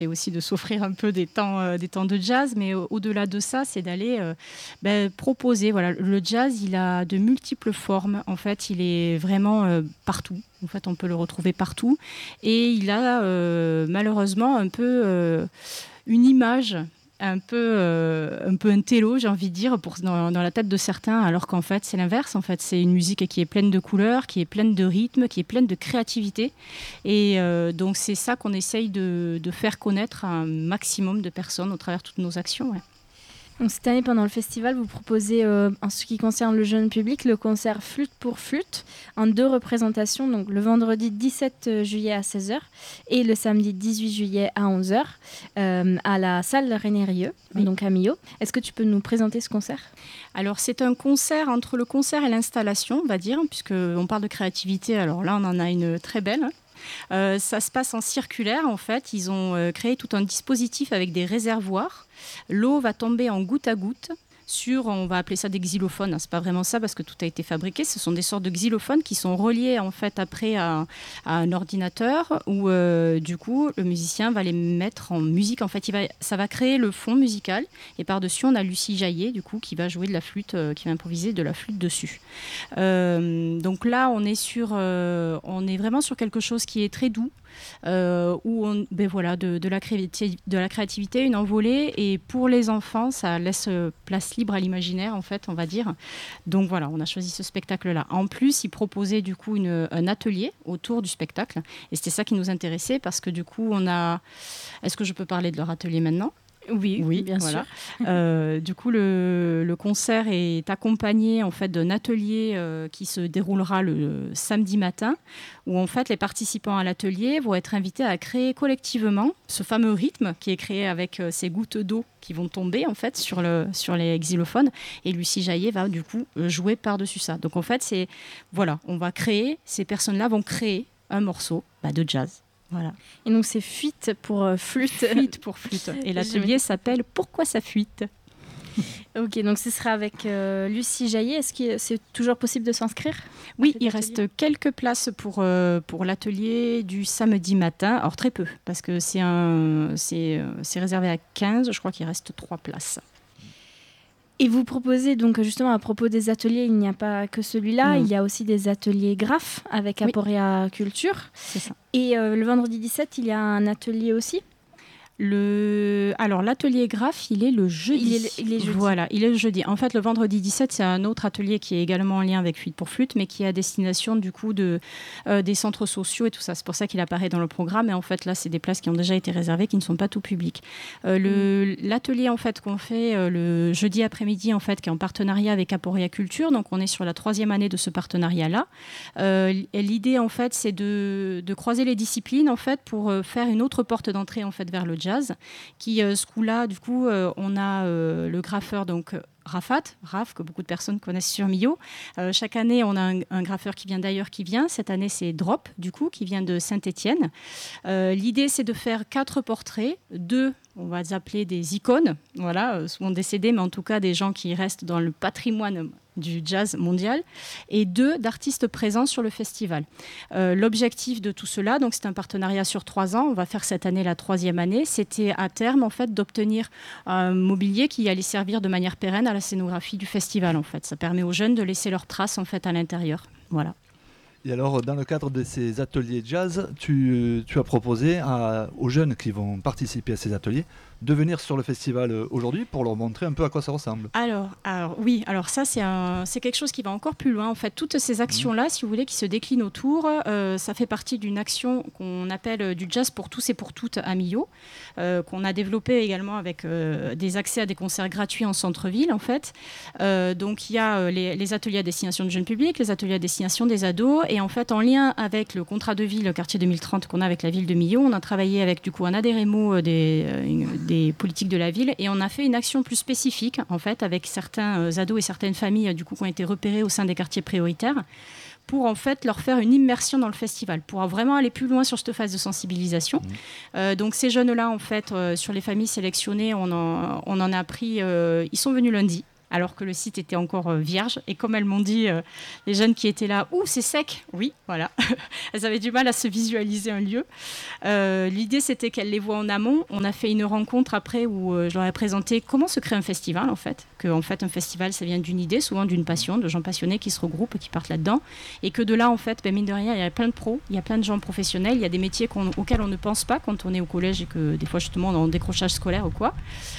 et aussi de s'offrir un peu des temps de jazz. Mais au-delà de ça, c'est d'aller proposer. Voilà, le jazz, il a de multiples formes. En fait, il est vraiment partout. En fait, on peut le retrouver partout. Et il a malheureusement un peu une image un peu un télo, j'ai envie de dire, dans la tête de certains, alors qu'en fait, c'est l'inverse. En fait, c'est une musique qui est pleine de couleurs, qui est pleine de rythme, qui est pleine de créativité. Et donc, c'est ça qu'on essaye de faire connaître à un maximum de personnes au travers de toutes nos actions. Ouais. Donc, cette année, pendant le festival, vous proposez, en ce qui concerne le jeune public, le concert Flûte pour Flûte en 2 représentations, donc le vendredi 17 juillet à 16h et le samedi 18 juillet à 11h à la salle René Rieu, donc à Millau. Est-ce que tu peux nous présenter ce concert ? Alors, c'est un concert entre le concert et l'installation, on va dire, puisqu'on parle de créativité. Alors là, on en a une très belle. Ça se passe en circulaire, en fait. Ils ont créé tout un dispositif avec des réservoirs. L'eau va tomber en goutte à goutte on va appeler ça des xylophones. C'est pas vraiment ça parce que tout a été fabriqué. Ce sont des sortes de xylophones qui sont reliés en fait après à un ordinateur où du coup le musicien va les mettre en musique. En fait, ça va créer le fond musical et par-dessus on a Lucie Jaillet du coup qui va jouer de la flûte, qui va improviser de la flûte dessus. Donc là on est vraiment sur quelque chose qui est très doux. Où de la créativité, une envolée, et pour les enfants ça laisse place libre à l'imaginaire en fait, on va dire. Donc voilà, on a choisi ce spectacle là. En plus, ils proposaient du coup un atelier autour du spectacle, et c'était ça qui nous intéressait parce que du coup est-ce que je peux parler de leur atelier maintenant ? Oui, bien voilà. sûr. Du coup, le concert est accompagné en fait d'un atelier qui se déroulera le samedi matin, où en fait les participants à l'atelier vont être invités à créer collectivement ce fameux rythme qui est créé avec ces gouttes d'eau qui vont tomber en fait sur les xylophones, et Lucie Jaillet va du coup jouer par-dessus ça. Donc en fait, ces personnes-là vont créer un morceau de jazz. Voilà. Et donc c'est fuite pour flûte. Fuite pour flûte. Et l'atelier s'appelle Pourquoi ça fuite ? Ok, donc ce sera avec Lucie Jaillet. Est-ce que c'est toujours possible de s'inscrire ? Oui, il reste quelques places pour l'atelier du samedi matin. Alors très peu, parce que c'est réservé à 15. Je crois qu'il reste 3 places. Et vous proposez donc justement à propos des ateliers, il n'y a pas que celui-là, il y a aussi des ateliers graphes avec Aporia Culture. C'est ça. Et le vendredi 17, il y a un atelier aussi ? Alors, l'atelier graphe, il est le jeudi. Il est jeudi. Voilà, il est le jeudi. En fait, le vendredi 17, c'est un autre atelier qui est également en lien avec Fuite pour Flûte, mais qui est à destination du coup des centres sociaux et tout ça. C'est pour ça qu'il apparaît dans le programme. Et en fait, là, c'est des places qui ont déjà été réservées, qui ne sont pas tout publiques. L'atelier en fait qu'on fait le jeudi après-midi, en fait, qui est en partenariat avec Aporia Culture. Donc, on est sur la 3e année de ce partenariat-là. L'idée, en fait, c'est de croiser les disciplines, en fait, pour faire une autre porte d'entrée, en fait, vers le jazz. Ce coup-là, du coup, on a le graffeur, donc Raph, que beaucoup de personnes connaissent sur Millau. Chaque année, on a un graffeur qui vient d'ailleurs, Cette année, c'est Drop, du coup, qui vient de Saint-Étienne. L'idée, c'est de faire 4 portraits, 2, on va les appeler des icônes, voilà, souvent décédés, mais en tout cas des gens qui restent dans le patrimoine du jazz mondial, et 2 d'artistes présents sur le festival. L'objectif de tout cela, donc c'est un partenariat sur 3 ans, on va faire cette année la 3e année, c'était à terme en fait d'obtenir un mobilier qui allait servir de manière pérenne à la scénographie du festival en fait. Ça permet aux jeunes de laisser leurs traces en fait à l'intérieur. Voilà. Et alors, dans le cadre de ces ateliers jazz, tu as proposé aux jeunes qui vont participer à ces ateliers de venir sur le festival aujourd'hui pour leur montrer un peu à quoi ça ressemble. Alors ça c'est quelque chose qui va encore plus loin. En fait, toutes ces actions-là, si vous voulez, qui se déclinent autour, ça fait partie d'une action qu'on appelle du jazz pour tous et pour toutes à Millau, qu'on a développé également avec des accès à des concerts gratuits en centre-ville, en fait. Donc il y a les ateliers à destination du jeune public, les ateliers à destination des ados, et en fait en lien avec le contrat de ville quartier 2030 qu'on a avec la ville de Millau, on a travaillé avec du coup un adhérémo des politiques de la ville, et on a fait une action plus spécifique en fait avec certains ados et certaines familles du coup qui ont été repérés au sein des quartiers prioritaires pour en fait leur faire une immersion dans le festival, pour vraiment aller plus loin sur cette phase de sensibilisation. Donc ces jeunes-là en fait sur les familles sélectionnées, on en a pris, ils sont venus lundi. alors que le site était encore vierge. Et comme elles m'ont dit, les jeunes qui étaient là, ouh, c'est sec. Oui, voilà. Elles avaient du mal à se visualiser un lieu. L'idée, c'était qu'elles les voient en amont. On a fait une rencontre après où je leur ai présenté comment se crée un festival, en fait. En fait, un festival, ça vient d'une idée, souvent d'une passion, de gens passionnés qui se regroupent et qui partent là-dedans. Et que de là, en fait, mine de rien, il y a plein de pros, il y a plein de gens professionnels, il y a des métiers auxquels on ne pense pas quand on est au collège et que des fois, justement, on est en décrochage scolaire ou quoi.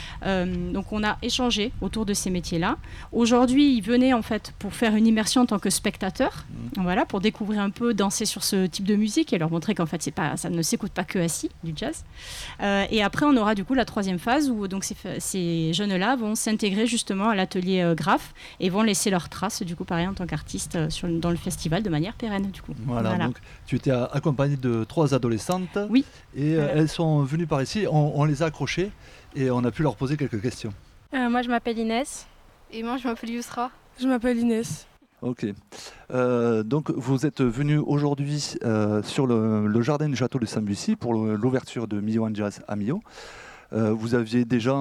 Donc on a échangé autour de ces métiers-là. Aujourd'hui, ils venaient en fait pour faire une immersion en tant que spectateurs, voilà, pour découvrir un peu, danser sur ce type de musique et leur montrer qu'en fait ça ne s'écoute pas que assis, du jazz. Et après, on aura du coup la troisième phase où donc ces jeunes-là vont s'intégrer justement à l'atelier graphe et vont laisser leur trace du coup pareil en tant qu'artistes dans le festival de manière pérenne du coup. Voilà. Donc tu étais accompagnée de 3 adolescentes. Oui. Et elles sont venues par ici, on les a accrochées. Et on a pu leur poser quelques questions. Moi, je m'appelle Inès. Et moi, je m'appelle Yousra. Je m'appelle Inès. Ok. Donc, vous êtes venus aujourd'hui sur le jardin du château de Saint-Bussy pour l'ouverture de Millau en Jazz à Millau. Vous étiez déjà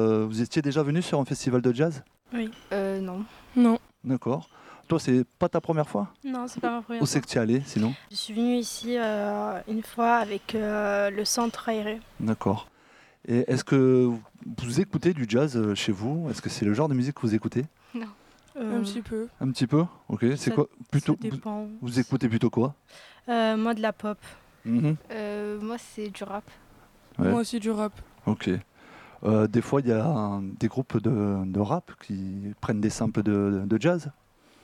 venu sur un festival de jazz ? Oui. Non. Non. D'accord. Toi, c'est pas ta première fois ? Non, c'est pas ma première Où fois. c'est que tu es allé, sinon ? Je suis venue ici une fois avec le centre aéré. D'accord. Et est-ce que vous écoutez du jazz chez vous ? Est-ce que c'est le genre de musique que vous écoutez ? Non. Un petit peu. Un petit peu ? Ok. C'est quoi plutôt, Ça dépend. vous écoutez plutôt quoi ? Moi, de la pop. Mhm. Moi, c'est du rap. Ouais. Moi aussi, du rap. Ok. Des fois, il y a des groupes de rap qui prennent des samples de jazz ? Non ?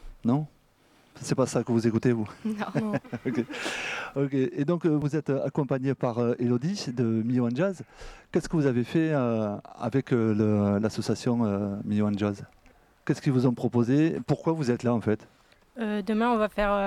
C'est pas ça que vous écoutez, vous ? Non. Non. Ok. Et donc, vous êtes accompagné par Elodie de Millau en Jazz. Qu'est-ce que vous avez fait avec l'association Millau en Jazz ? Qu'est-ce qu'ils vous ont proposé ? Pourquoi vous êtes là, en fait ? Demain, on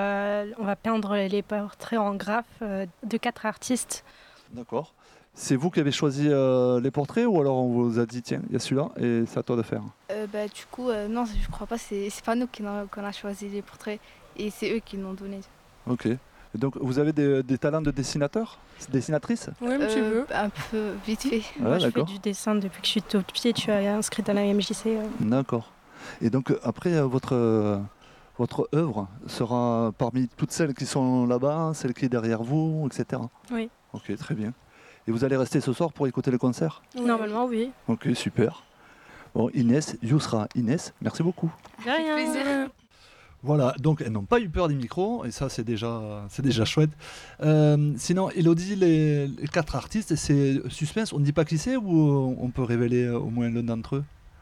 va peindre les portraits en graphe de 4 artistes. D'accord. C'est vous qui avez choisi les portraits ou alors on vous a dit tiens, il y a celui-là et c'est à toi de faire ? Du coup, non, je crois pas. C'est pas nous qu'on a choisi les portraits. Et c'est eux qui l'ont donné. Ok. Et donc, vous avez des talents de dessinateur ? Dessinatrice ? Oui, un petit peu. Un peu vite fait. Moi, je fais d'accord. du dessin depuis que je suis toute petite. Je suis inscrite à la MJC. D'accord. Et donc, après, votre œuvre sera parmi toutes celles qui sont là-bas, celles qui est derrière vous, etc. Oui. Ok, très bien. Et vous allez rester ce soir pour écouter le concert ? Normalement, oui. Ok, super. Bon, Inès, Yousra, Inès, merci beaucoup. De rien. plaisir. Voilà, donc elles n'ont pas eu peur des micros, et ça c'est déjà chouette. Sinon, Elodie, les 4 artistes, c'est suspense, on ne dit pas qui c'est ou on peut révéler au moins l'un d'entre eux ?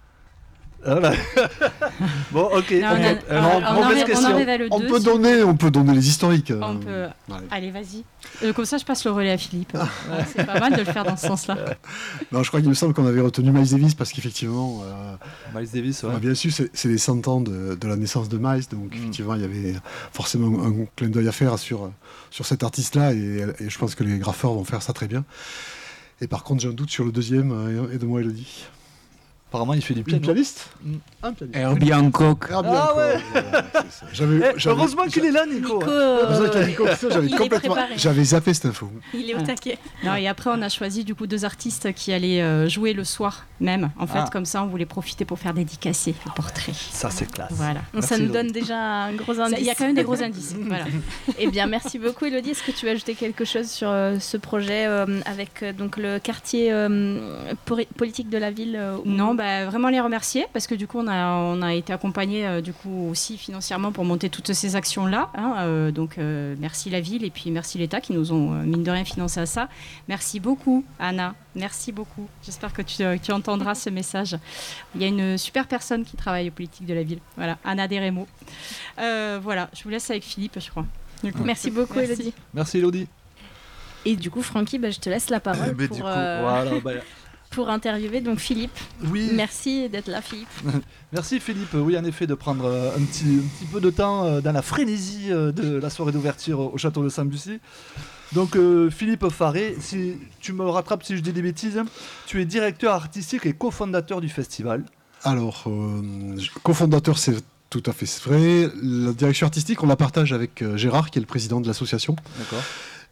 Voilà. Bon, ok. Mauvaise question. en révèle On deux, peut donner les historiques. On peut. Ouais. Allez, vas-y. Comme ça, je passe le relais à Philippe. Ouais, c'est pas mal de le faire dans ce sens-là. Non, je crois qu'il me semble qu'on avait retenu Miles Davis parce qu'effectivement, Miles Davis, ouais. bien sûr, c'est les 100 ans de la naissance de Miles, donc effectivement, il y avait forcément un clin d'œil à faire sur cet artiste-là, et je pense que les graffeurs vont faire ça très bien. Et par contre, j'ai un doute sur le deuxième, aide-moi Elodie. Apparemment, il fait du Une piano. pianiste Un pianiste. Herbie Hancock. Herbie Ah Hancock, ouais. voilà, c'est ça. Heureusement qu'il est là, Nico. Heureusement qu'il y a Nico, parce que j'avais il est complètement... préparé. J'avais zappé cette info. Il est au taquet. Non, et après, on a choisi du coup 2 artistes qui allaient jouer le soir même. En fait, comme ça, on voulait profiter pour faire dédicacer le portrait. Ça, c'est classe. Voilà. Merci, Ça nous Elodie. donne déjà un gros indice. Il y a quand même des gros indices. Voilà. Eh bien, merci beaucoup, Elodie. Est-ce que tu veux ajouter quelque chose sur ce projet avec donc le quartier politique de la ville Non, vraiment les remercier parce que du coup, on a été accompagnés du coup aussi financièrement pour monter toutes ces actions-là. Donc, merci la ville et puis merci l'État qui nous ont mine de rien financé à ça. Merci beaucoup, Anna. Merci beaucoup. J'espère que tu entendras ce message. Il y a une super personne qui travaille aux politiques de la ville. Voilà, Anna Deremo. Voilà, je vous laisse avec Philippe, je crois. Merci beaucoup, Merci. Elodie. Merci, Elodie. Et du coup, Francky, je te laisse la parole Mais pour, du coup, voilà. pour interviewer donc Philippe. Oui. Merci d'être là, Philippe. Merci Philippe, oui en effet de prendre un petit peu de temps dans la frénésie de la soirée d'ouverture au château de Saint-Bussy. Donc Philippe Faré, si tu me rattrapes si je dis des bêtises, tu es directeur artistique et cofondateur du festival. Alors, cofondateur, c'est tout à fait vrai. La direction artistique, on la partage avec Gérard, qui est le président de l'association. D'accord.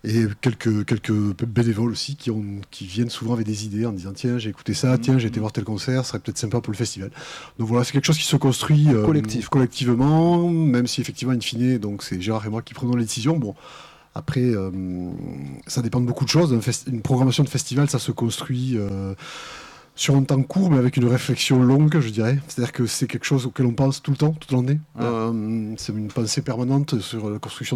Et quelques bénévoles aussi qui viennent souvent avec des idées en disant tiens j'ai écouté ça, tiens j'ai été voir tel concert, ça serait peut-être sympa pour le festival. Donc voilà, c'est quelque chose qui se construit collectivement, même si effectivement in fine donc c'est Gérard et moi qui prenons les décisions. Bon après ça dépend de beaucoup de choses. Une programmation de festival ça se construit sur un temps court mais avec une réflexion longue je dirais. C'est-à-dire que c'est quelque chose auquel on pense tout le temps, toute l'année. C'est une pensée permanente sur la construction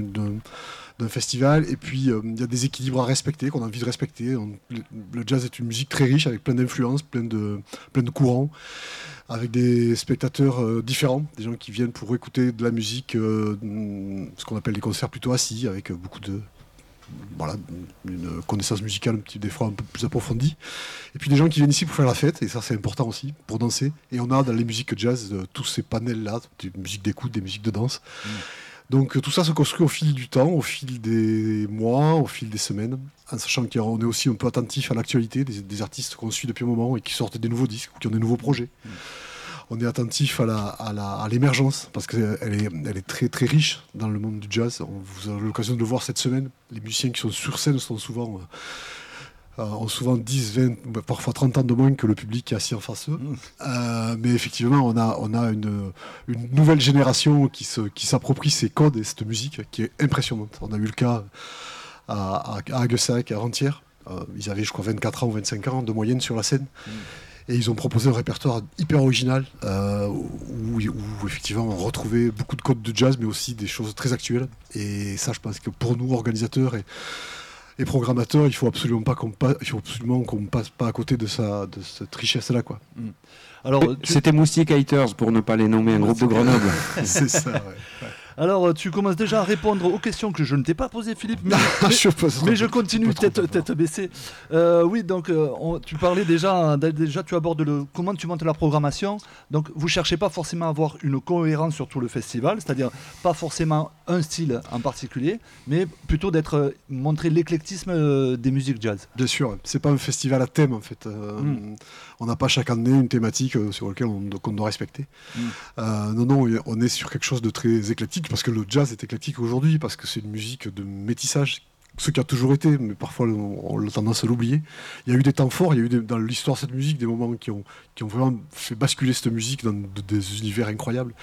d'un festival, et puis il y a des équilibres à respecter, qu'on a envie de respecter. Le jazz est une musique très riche, avec plein d'influences, plein de courants, avec des spectateurs différents, des gens qui viennent pour écouter de la musique, ce qu'on appelle des concerts plutôt assis, avec beaucoup de... Voilà, une connaissance musicale des fois un peu plus approfondie. Et puis des gens qui viennent ici pour faire la fête, et ça c'est important aussi, pour danser. Et on a dans les musiques jazz tous ces panels-là, des musiques d'écoute, des musiques de danse. Donc tout ça se construit au fil du temps, au fil des mois, au fil des semaines, en sachant qu'on est aussi un peu attentif à l'actualité, des artistes qu'on suit depuis un moment et qui sortent des nouveaux disques ou qui ont des nouveaux projets. On est attentif à l'émergence, parce qu'elle est très, très riche dans le monde du jazz. Vous avez l'occasion de le voir cette semaine. Les musiciens qui sont sur scène sont souvent... ont souvent 10, 20, parfois 30 ans de moins que le public qui est assis en face d'eux. Mais effectivement, on a une nouvelle génération qui s'approprie ces codes et cette musique qui est impressionnante. On a eu le cas à Haguessac avant-hier. Ils avaient, je crois, 24 ans ou 25 ans de moyenne sur la scène. Et ils ont proposé un répertoire hyper original où effectivement on retrouvait beaucoup de codes de jazz, mais aussi des choses très actuelles. Et ça, je pense que pour nous, organisateurs et programmateurs, il faut absolument qu'on passe pas à côté de cette richesse-là, quoi. Alors, c'était Moustique Haters, pour ne pas les nommer, un groupe de Grenoble. C'est ça, ouais. Alors, tu commences déjà à répondre aux questions que je ne t'ai pas posées, Philippe, mais je continue, tête baissée. Oui, donc, tu parlais déjà, tu abordes comment tu montes la programmation. Donc, vous ne cherchez pas forcément à avoir une cohérence sur tout le festival, c'est-à-dire pas forcément un style en particulier, mais plutôt montrer l'éclectisme des musiques jazz. Bien sûr, c'est pas un festival à thème, en fait. On n'a pas chaque année une thématique sur laquelle qu'on doit respecter. Non, on est sur quelque chose de très éclectique, parce que le jazz est éclectique aujourd'hui, parce que c'est une musique de métissage, ce qui a toujours été, mais parfois on a tendance à l'oublier. Il y a eu des temps forts, il y a eu dans l'histoire de cette musique des moments qui ont vraiment fait basculer cette musique dans des univers incroyables.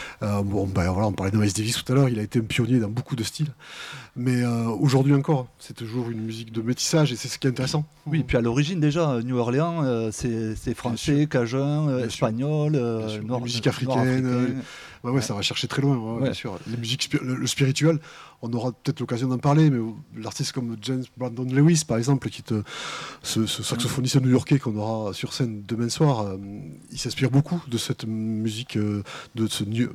On parlait de Miles Davis tout à l'heure, il a été un pionnier dans beaucoup de styles. Mais aujourd'hui encore, c'est toujours une musique de métissage, et c'est ce qui est intéressant. Oui, puis à l'origine déjà, New Orleans, c'est français, cajun, espagnol, musique africaine. Ouais, ça va chercher très loin, bien sûr. Les musiques le spirituel, on aura peut-être l'occasion d'en parler, mais l'artiste comme James Brandon Lewis, par exemple, ce saxophoniste new-yorkais qu'on aura sur scène demain soir, il s'inspire beaucoup de cette musique, de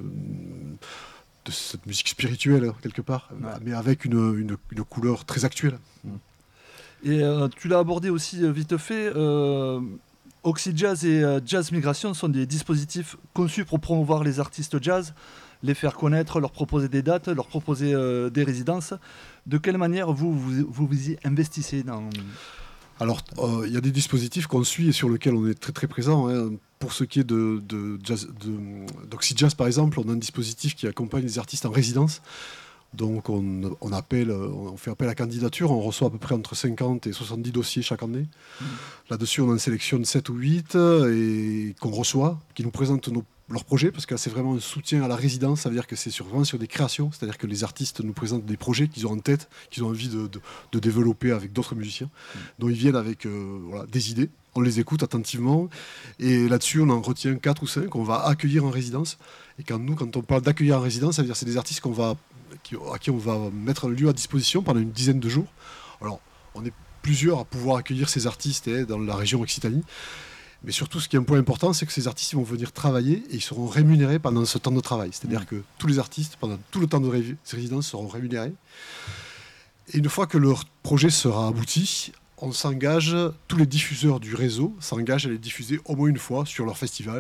cette musique spirituelle, quelque part, mais avec une couleur très actuelle. Et tu l'as abordé aussi vite fait, Oxyjazz et Jazz Migration sont des dispositifs conçus pour promouvoir les artistes jazz, les faire connaître, leur proposer des dates, leur proposer des résidences. De quelle manière vous y investissez dans... Alors, il y a des dispositifs qu'on suit et sur lesquels on est très très présent. Pour ce qui est d'Oxyjazz, par exemple, on a un dispositif qui accompagne les artistes en résidence. Donc on fait appel à candidature, on reçoit à peu près entre 50 et 70 dossiers chaque année. Là-dessus, on en sélectionne 7 ou 8 et qu'on reçoit, qui nous présentent leurs projets, parce que là, c'est vraiment un soutien à la résidence, ça veut dire que c'est vraiment sur des créations, c'est-à-dire que les artistes nous présentent des projets qu'ils ont en tête, qu'ils ont envie de développer avec d'autres musiciens. Donc ils viennent avec des idées, on les écoute attentivement, et là-dessus, on en retient 4 ou 5 qu'on va accueillir en résidence. Et quand on parle d'accueillir en résidence, ça veut dire que c'est des artistes à qui on va mettre un lieu à disposition pendant une dizaine de jours. Alors, on est plusieurs à pouvoir accueillir ces artistes dans la région Occitanie. Mais surtout, ce qui est un point important, c'est que ces artistes vont venir travailler et ils seront rémunérés pendant ce temps de travail. C'est-à-dire que tous les artistes, pendant tout le temps de résidence, seront rémunérés. Et une fois que leur projet sera abouti, tous les diffuseurs du réseau s'engagent à les diffuser au moins une fois sur leur festival,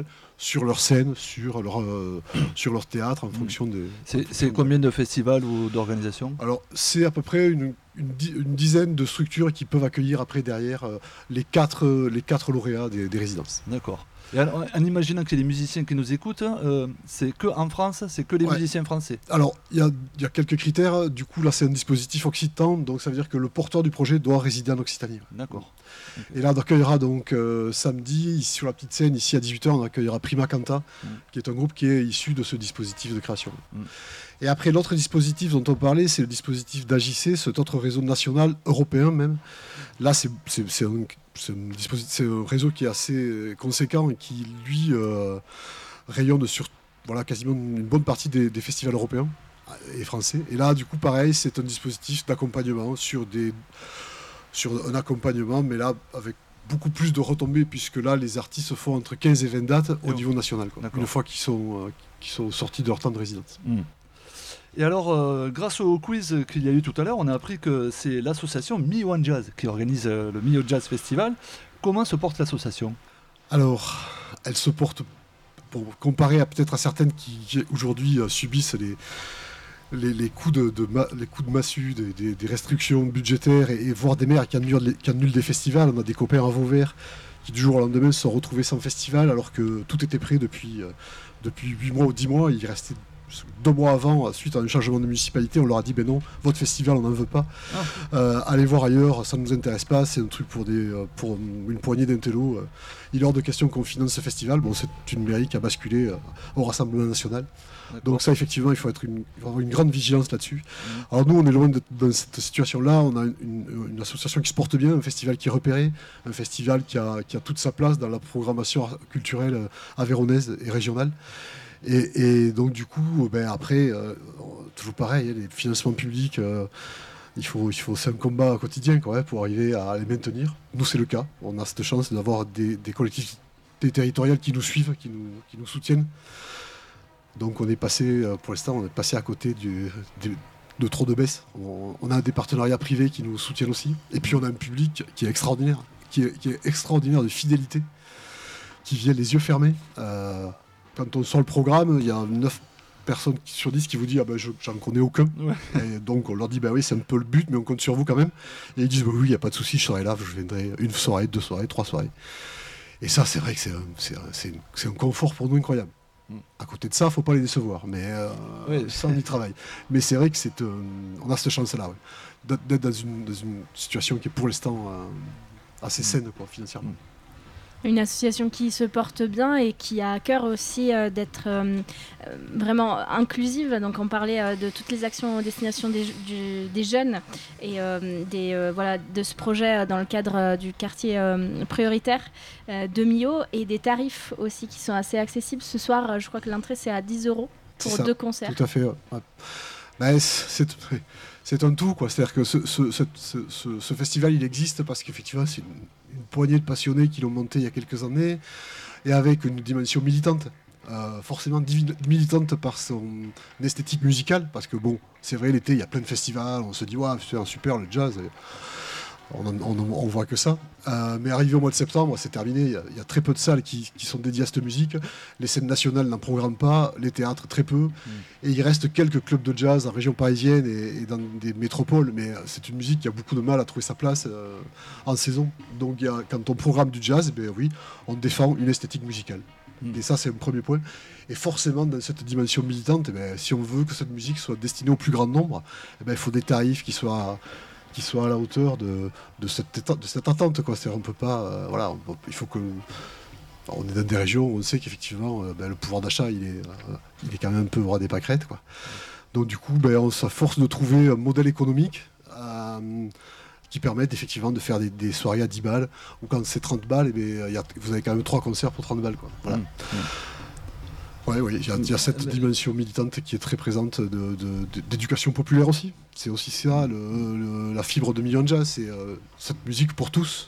sur leur scène, sur leur théâtre, en fonction des... C'est combien de festivals ou d'organisations? Alors, c'est à peu près une dizaine de structures qui peuvent accueillir après, derrière, les quatre lauréats des résidences. D'accord. Et en imaginant qu'il y a des musiciens qui nous écoutent, c'est que en France, c'est que les musiciens français. Alors, il y a quelques critères. Du coup, là, c'est un dispositif occitan, donc ça veut dire que le porteur du projet doit résider en Occitanie. D'accord. Okay. Et là, on accueillera donc samedi, sur la petite scène, ici à 18h, on accueillera Prima Canta, qui est un groupe qui est issu de ce dispositif de création. Et après, l'autre dispositif dont on parlait, c'est le dispositif d'AJC, cet autre réseau national, européen même. Là, c'est un réseau qui est assez conséquent et qui, lui, rayonne sur quasiment une bonne partie des festivals européens et français. Et là, du coup, pareil, c'est un dispositif d'accompagnement sur un accompagnement, mais là, avec beaucoup plus de retombées, puisque là, les artistes font entre 15 et 20 dates au niveau national, une fois qu'ils sont sortis de leur temps de résidence. Et alors, grâce au quiz qu'il y a eu tout à l'heure, on a appris que c'est l'association Mi-One Jazz qui organise le Mi-One Jazz Festival. Comment se porte l'association? Alors, elle se porte, pour comparer peut-être à certaines qui aujourd'hui subissent les coups de massue, des restrictions budgétaires et voire des maires qui annulent des festivals. On a des copains à Vauvert qui du jour au lendemain se sont retrouvés sans festival alors que tout était prêt depuis 8 mois ou 10 mois. Il restait 2 mois avant, suite à un changement de municipalité, on leur a dit ben non, votre festival on n'en veut pas. Allez voir ailleurs, ça ne nous intéresse pas, c'est un truc pour une poignée d'intellos. Il est hors de question qu'on finance ce festival. Bon, c'est une mairie qui a basculé au Rassemblement national. Donc ça, effectivement, il faut avoir une grande vigilance là-dessus. Alors nous, on est loin dans cette situation-là. On a une association qui se porte bien, un festival qui est repéré, un festival qui a toute sa place dans la programmation culturelle aveyronnaise et régionale. Et donc du coup, après, toujours pareil, les financements publics, c'est un combat quotidien pour arriver à les maintenir. Nous, c'est le cas. On a cette chance d'avoir des collectivités territoriales qui nous suivent, qui nous soutiennent. Donc on est passé, pour l'instant, on est passé à côté de trop de baisse. On a des partenariats privés qui nous soutiennent aussi. Et puis on a un public qui est extraordinaire, qui est extraordinaire de fidélité, qui vient les yeux fermés. Quand on sort le programme, il y a 9 personnes sur 10 qui vous disent j'en connais aucun. Et donc on leur dit oui, c'est un peu le but, mais on compte sur vous quand même. Et ils disent oui, il n'y a pas de souci, je serai là, je viendrai une soirée, 2 soirées, 3 soirées. Et ça, c'est vrai que c'est un confort pour nous incroyable. À côté de ça, il ne faut pas les décevoir, mais ça, on y travaille. Mais c'est vrai que on a cette chance-là, d'être dans une situation qui est pour l'instant assez saine, financièrement. Une association qui se porte bien et qui a à cœur aussi d'être vraiment inclusive. Donc on parlait de toutes les actions à destination des jeunes et de ce projet dans le cadre du quartier prioritaire de Millau, et des tarifs aussi qui sont assez accessibles. Ce soir, je crois que l'entrée c'est à 10 € pour 2 concerts. Tout à fait. Ouais. C'est un tout, c'est-à-dire que ce festival, il existe parce qu'effectivement, c'est une poignée de passionnés qui l'ont monté il y a quelques années, et avec une dimension militante, forcément militante par son esthétique musicale, parce que c'est vrai, l'été, il y a plein de festivals, on se dit, c'est super le jazz, on voit que ça. Mais arrivé au mois de septembre, c'est terminé, il y a très peu de salles qui sont dédiées à cette musique, les scènes nationales n'en programment pas, les théâtres très peu, et il reste quelques clubs de jazz en région parisienne et dans des métropoles, mais c'est une musique qui a beaucoup de mal à trouver sa place en saison. Donc quand on programme du jazz, oui, on défend une esthétique musicale. Et ça, c'est un premier point. Et forcément, dans cette dimension militante, si on veut que cette musique soit destinée au plus grand nombre, il faut des tarifs qui soient à la hauteur de cette attente. C'est-à-dire, on peut pas... il faut que... On est dans des régions où on sait qu'effectivement, le pouvoir d'achat, il est quand même un peu au ras des pâquerettes. Donc du coup, on s'efforce de trouver un modèle économique qui permette effectivement de faire des soirées à 10 balles, ou quand c'est 30 balles, vous avez quand même 3 concerts pour 30 balles. Voilà. Oui, il y a cette dimension militante qui est très présente d'éducation populaire aussi. C'est aussi ça, la fibre de Mi-One Jazz, c'est cette musique pour tous,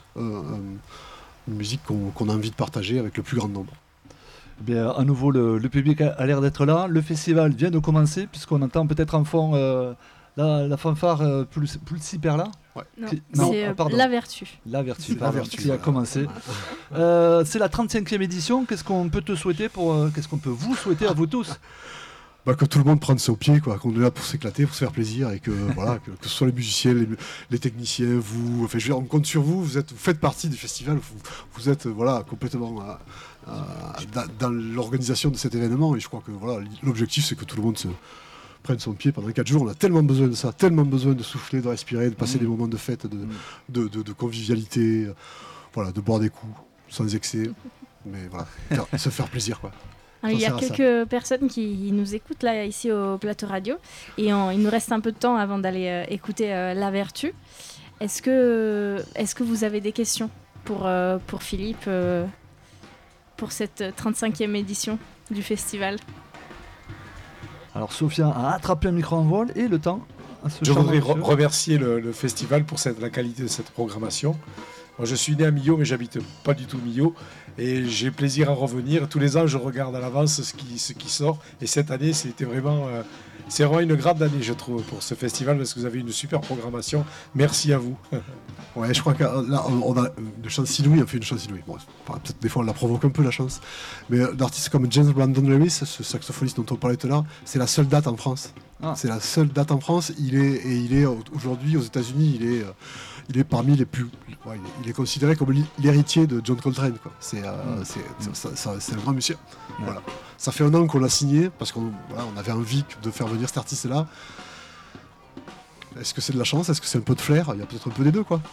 une musique qu'on a envie de partager avec le plus grand nombre. Bien, à nouveau, le public a l'air d'être là. Le festival vient de commencer, puisqu'on entend peut-être en fond La fanfare Pulsi Perla. Non, c'est La Vertu. La Vertu, qui a commencé. C'est la 35e édition. Qu'est-ce qu'on peut te souhaiter qu'est-ce qu'on peut vous souhaiter à vous tous? Que tout le monde prenne ça au pied, quoi, qu'on est là pour s'éclater, pour se faire plaisir, et que voilà, que ce soit les musiciens, les techniciens, vous, enfin, je veux dire, on compte sur vous. Vous faites partie du festival. Vous êtes complètement dans l'organisation de cet événement. Et je crois que l'objectif, c'est que tout le monde prenne son pied pendant 4 jours. On a tellement besoin de ça, tellement besoin de souffler, de respirer, de passer des moments de fête, de convivialité, de boire des coups sans excès, mais se faire plaisir, quoi. Il y a quelques personnes qui nous écoutent là ici au plateau radio, et il nous reste un peu de temps avant d'aller écouter La Vertu. Est-ce que vous avez des questions pour Philippe pour cette 35e édition du festival? Alors Sophia a attrapé un micro en vol et le temps. Je voudrais remercier le festival pour la qualité de cette programmation. Moi, je suis né à Millau, mais j'habite pas du tout Millau. Et j'ai plaisir à revenir. Tous les ans, je regarde à l'avance ce qui sort. Et cette année, c'est vraiment une grande année, je trouve, pour ce festival, parce que vous avez une super programmation. Merci à vous. Ouais, je crois que là, on a une chance inouïe. On fait une chance inouïe. Bon, peut-être des fois, on la provoque un peu, la chance. Mais d'artistes comme James Brandon Lewis, ce saxophoniste dont on parlait tout à l'heure, c'est la seule date en France. C'est la seule date en France. Il est aujourd'hui aux États-Unis. Il est parmi les plus. Il est considéré comme l'héritier de John Coltrane, quoi. C'est un grand monsieur. Ouais. Voilà. Ça fait 1 an qu'on l'a signé parce qu'on avait envie de faire venir cet artiste-là. Est-ce que c'est de la chance? Est-ce que c'est un peu de flair? Il y a peut-être un peu des deux, quoi.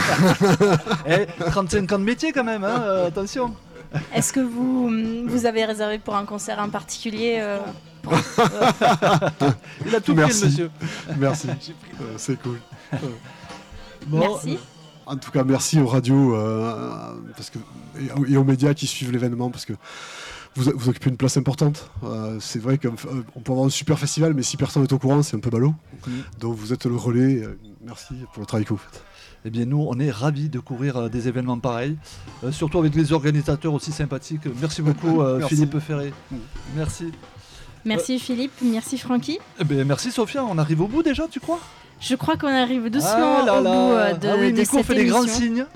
35 ans de métier quand même, hein, attention. Est-ce que vous avez réservé pour un concert en particulier Il a tout pris, le monsieur. Merci. C'est cool. Bon, merci. En tout cas, merci aux radios et aux médias qui suivent l'événement, parce que vous occupez une place importante. C'est vrai qu'on peut avoir un super festival, mais si personne n'est au courant, c'est un peu ballot. Donc vous êtes le relais. Merci pour le travail que vous faites. Eh bien, nous, on est ravis de couvrir des événements pareils, surtout avec des organisateurs aussi sympathiques. Merci beaucoup, merci. Philippe Ferré. Merci. Merci Philippe, merci Francky. Eh bien, merci Sophia, on arrive au bout déjà, tu crois? Je crois qu'on arrive doucement au bout de Nico cette fait émission. des grands signes.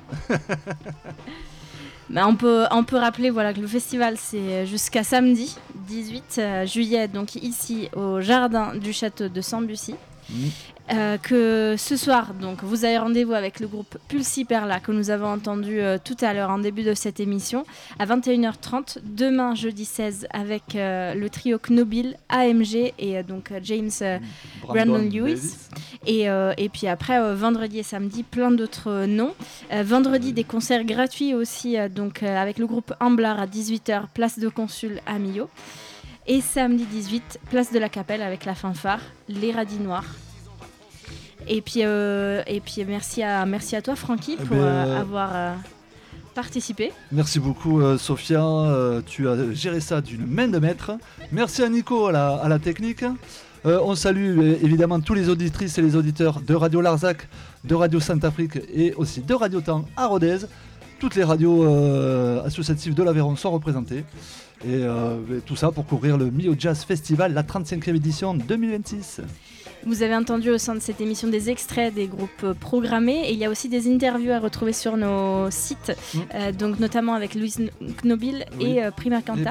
On peut rappeler que le festival c'est jusqu'à samedi 18 juillet, donc ici au jardin du château de Sambucy. Que ce soir, donc, vous avez rendez-vous avec le groupe Pulsi Perla que nous avons entendu tout à l'heure en début de cette émission à 21h30. Demain, jeudi 16, avec le trio Knobil, AMG et donc James Brandon Lewis. Et puis après, vendredi et samedi, plein d'autres noms. Vendredi, des concerts gratuits aussi, donc avec le groupe Amblar à 18h, place de Consul à Millau. Et samedi 18, place de la Capelle avec la fanfare, les Radis Noirs. Et puis merci à toi Francky pour avoir participé. Merci beaucoup Sophia, tu as géré ça d'une main de maître. Merci à Nico à la technique. On salue évidemment tous les auditrices et les auditeurs de Radio Larzac, de Radio Sainte-Afrique et aussi de Radio Temps à Rodez. Toutes les radios associatives de l'Aveyron sont représentées. Et tout ça pour couvrir le Millau Jazz Festival, la 35e édition 2026. Vous avez entendu au sein de cette émission des extraits des groupes programmés, et il y a aussi des interviews à retrouver sur nos sites, donc notamment avec Louise Knobil et Prima Canta.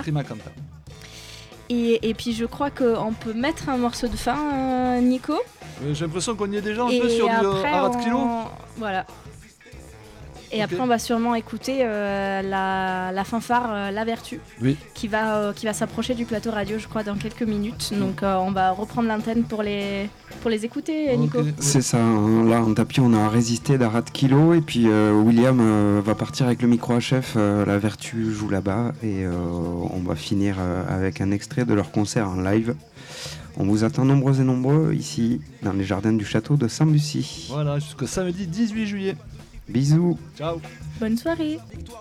Et puis je crois qu'on peut mettre un morceau de fin, Nico. J'ai l'impression qu'on y est déjà un peu sur du Arad Kilo. Voilà. Et après, on va sûrement écouter la fanfare La Vertu, qui va s'approcher du plateau radio, je crois, dans quelques minutes. Donc, on va reprendre l'antenne pour les écouter, Nico. C'est ça. Là, en tapis, on a Résisté d'Arad Kilo. Et puis, William va partir avec le micro à chef. La Vertu joue là-bas. Et on va finir avec un extrait de leur concert en live. On vous attend nombreux et nombreux ici, dans les jardins du château de Sambucy. Voilà, jusqu'au samedi 18 juillet. Bisous. Ciao. Bonne soirée.